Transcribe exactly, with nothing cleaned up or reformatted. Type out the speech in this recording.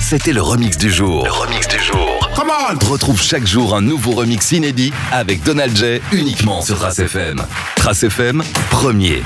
c'était le remix du jour. Le remix du jour. Come on! Retrouve chaque jour un nouveau remix inédit avec Donald J uniquement sur Trace F M. Trace F M, premier.